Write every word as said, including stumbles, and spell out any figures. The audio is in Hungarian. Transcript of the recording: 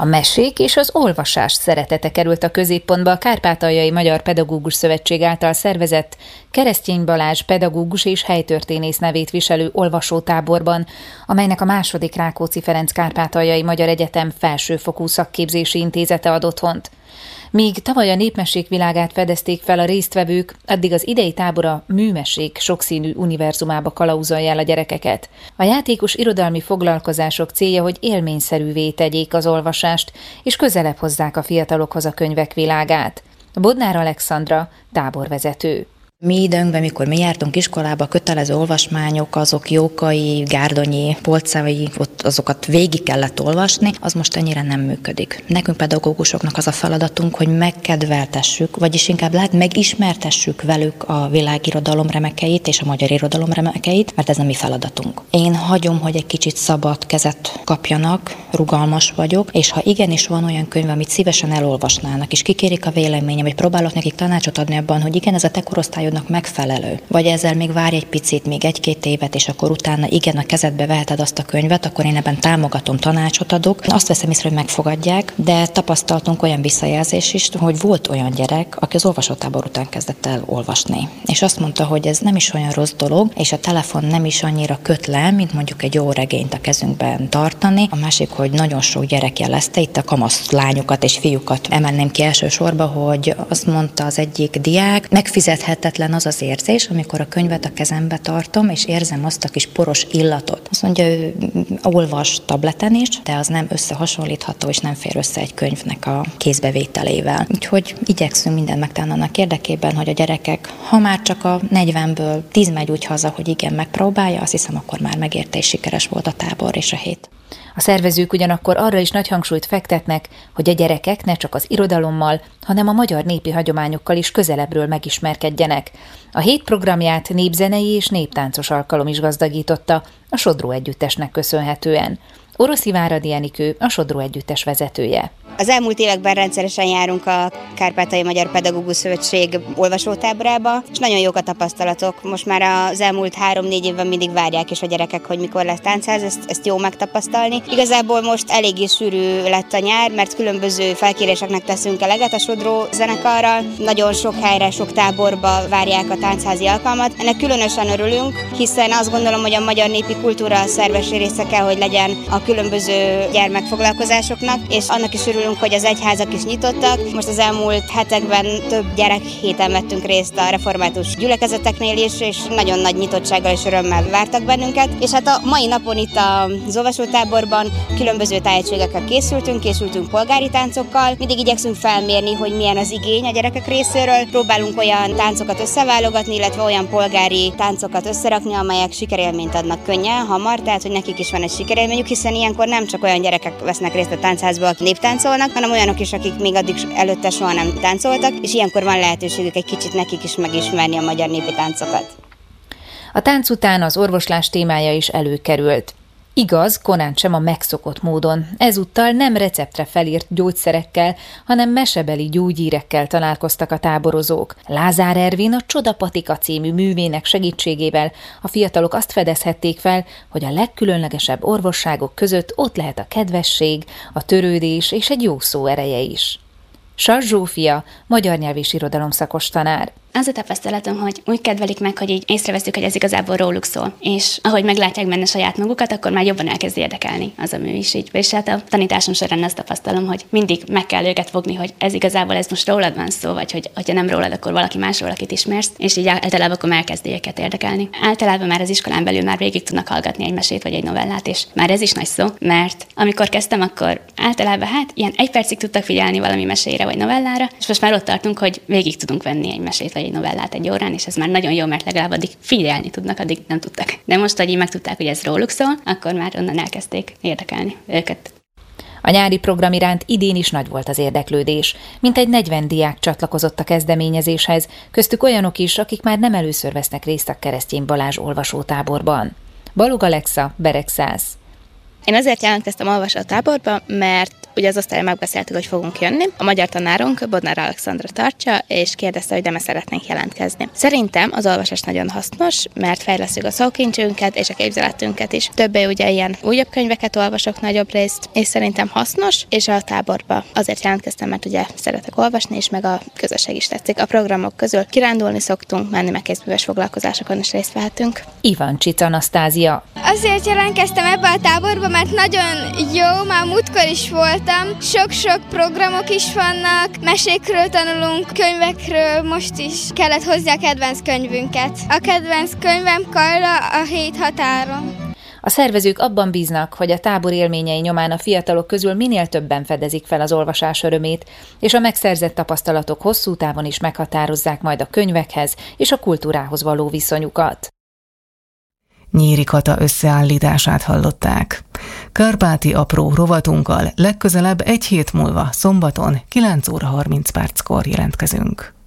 A mesék és az olvasás szeretete került a középpontba a Kárpátaljai Magyar Pedagógus Szövetség által szervezett Keresztény Balázs pedagógus és helytörténész nevét viselő olvasótáborban, amelynek a második Rákóczi Ferenc Kárpátaljai Magyar Egyetem felsőfokú szakképzési intézete ad otthont. Míg tavaly a népmesék világát fedezték fel a résztvevők, addig az idei tábor a műmesék sokszínű univerzumába kalauzolja el a gyerekeket. A játékos irodalmi foglalkozások célja, hogy élményszerűvé tegyék az olvasást, és közelebb hozzák a fiatalokhoz a könyvek világát. Bodnár Alexandra, táborvezető. Mi időnkben, mikor mi jártunk iskolába, kötelező olvasmányok, azok Jókai, Gárdonyi, Polcai, ott azokat végig kellett olvasni, az most ennyire nem működik. Nekünk pedagógusoknak az a feladatunk, hogy megkedveltessük, vagyis inkább lehet megismertessük velük a világirodalom remekeit és a magyar irodalom remekeit, mert ez a mi feladatunk. Én hagyom, hogy egy kicsit szabad kezet kapjanak, rugalmas vagyok, és ha igenis van olyan könyv, amit szívesen elolvasnának, és kikérik a véleményem, vagy próbálok nekik tanácsot adni abban, hogy igen, ez a te korosztályodnak megfelelő, vagy ezzel még várj egy picit, még egy-két évet, és akkor utána igen, a kezedbe veheted azt a könyvet, akkor én ebben támogatom, tanácsot adok. Azt veszem észre, hogy megfogadják, de tapasztaltunk olyan visszajelzés is, hogy volt olyan gyerek, aki az olvasótábor után kezdett el olvasni. És azt mondta, hogy ez nem is olyan rossz dolog, és a telefon nem is annyira köt le, mint mondjuk egy jó regényt a kezünkben tartani. A másik, hogy nagyon sok gyerek jelezte, itt a kamasz lányokat és fiúkat emelném ki elsősorba, hogy azt mondta az egyik diák, megfizethetetlen az az érzés, amikor a könyvet a kezembe tartom, és érzem azt a kis poros illatot. Azt mondja, ő olvas tableten is, de az nem összehasonlítható, és nem fér össze egy könyvnek a kézbevételével. Úgyhogy igyekszünk mindent megtenni annak érdekében, hogy a gyerekek, ha már csak a negyvenből tíz megy úgy haza, hogy igen, megpróbálja, azt hiszem, akkor már megérte és sikeres volt a tábor és a hét. A szervezők ugyanakkor arra is nagy hangsúlyt fektetnek, hogy a gyerekek ne csak az irodalommal, hanem a magyar népi hagyományokkal is közelebbről megismerkedjenek. A hét programját népzenei és néptáncos alkalom is gazdagította, a Sodró Együttesnek köszönhetően. Oroszi Váradi Enikő, a Sodró Együttes vezetője. Az elmúlt években rendszeresen járunk a Kárpátaljai Magyar Pedagógus Szövetség olvasótáborába, és nagyon jók a tapasztalatok. Most már az elmúlt három-négy évben mindig várják is a gyerekek, hogy mikor lesz táncház, ezt, ezt jó megtapasztalni. Igazából most eléggé sűrű lett a nyár, mert különböző felkéréseknek teszünk eleget a Sodró zenekarral. Nagyon sok helyre, sok táborba várják a táncházi alkalmat. Ennek különösen örülünk, hiszen azt gondolom, hogy a magyar népi kultúra szerves része kell, hogy legyen a különböző gyermekfoglalkozásoknak, és annak is örülünk, hogy az egyházak is nyitottak. Most az elmúlt hetekben több gyerek héten vettünk részt a református gyülekezeteknél is, és nagyon nagy nyitottsággal és örömmel vártak bennünket. És hát a mai napon itt az olvasótáborban különböző tájegységekkel készültünk, készültünk polgári táncokkal. Mindig igyekszünk felmérni, hogy milyen az igény a gyerekek részéről. Próbálunk olyan táncokat összeválogatni, illetve olyan polgári táncokat összerakni, amelyek sikerélményt adnak könnyen, hamar, tehát hogy nekik is van egy sikerélményük, hiszen ilyenkor nem csak olyan gyerekek vesznek részt a táncházba, akik néptáncolnak, hanem olyanok is, akik még addig előtte soha nem táncoltak, és ilyenkor van lehetőségük egy kicsit nekik is megismerni a magyar népi táncokat. A tánc után az orvoslás témája is előkerült. Igaz, korán sem a megszokott módon. Ezúttal nem receptre felírt gyógyszerekkel, hanem mesebeli gyógyírekkel találkoztak a táborozók. Lázár Ervin a Csodapatika című művének segítségével a fiatalok azt fedezhették fel, hogy a legkülönlegesebb orvosságok között ott lehet a kedvesség, a törődés és egy jó szó ereje is. Sas Zsófia, magyar nyelv és irodalom szakos tanár. Az a tapasztalatom, hogy úgy kedvelik meg, hogy így észreveszünk, hogy ez igazából róluk szól. És ahogy meglátják benne saját magukat, akkor már jobban elkezd érdekelni az a mű is így. És hát a tanításom során azt tapasztalom, hogy mindig meg kell őket fogni, hogy ez igazából ez most rólad van szó, vagy hogy ha nem rólad, akkor valaki másról, akit ismersz, és így általában akkor elkezdi őket érdekelni. Általában már az iskolán belül már végig tudnak hallgatni egy mesét vagy egy novellát, és már ez is nagy szó, mert amikor kezdtem, akkor általában hát ilyen egy percig tudtak figyelni valami mesére vagy novellára, és most már ott tartunk, hogy végig tudunk venni egy mesét vagy egy novellát egy órán, és ez már nagyon jó, mert legalább addig figyelni tudnak, addig nem tudtak. De most, hogy így megtudták, hogy ez róluk szól, akkor már onnan elkezdték érdekelni őket. A nyári program iránt idén is nagy volt az érdeklődés. Mintegy negyven diák csatlakozott a kezdeményezéshez, köztük olyanok is, akik már nem először vesznek részt a Keresztény Balázs olvasótáborban. Balog Alexa, Beregszász. Én azért jelentkeztem olvasótáborba, mert ugye az osztály megbeszéltük, hogy fogunk jönni. A magyar tanárunk, Bodnár Alexandra tartja, és kérdezte, hogy nem szeretnénk jelentkezni. Szerintem az olvasás nagyon hasznos, mert fejlesztjük a szókincsünket és a képzeletünket is. Többé ugye ilyen újabb könyveket olvasok nagyobb részt, és szerintem hasznos, és a táborba azért jelentkeztem, mert ugye szeretek olvasni, és meg a közösség is tetszik. A programok közül kirándulni szoktunk, menni meg kézműves foglalkozásokon is részt vehetünk. Ivancsics Anasztázia. Azért jelentkeztem ebbe a táborba, mert nagyon jó, már múltkor is voltam. Sok-sok programok is vannak, mesékről tanulunk, könyvekről, most is kellett hozni a kedvenc könyvünket. A kedvenc könyvem Kajla a hét határon. A szervezők abban bíznak, hogy a tábor élményei nyomán a fiatalok közül minél többen fedezik fel az olvasás örömét, és a megszerzett tapasztalatok hosszú távon is meghatározzák majd a könyvekhez és a kultúrához való viszonyukat. Nyíri Kata összeállítását hallották. Kárpáti apró rovatunkkal legközelebb egy hét múlva, szombaton kilenc óra harminc perckor jelentkezünk.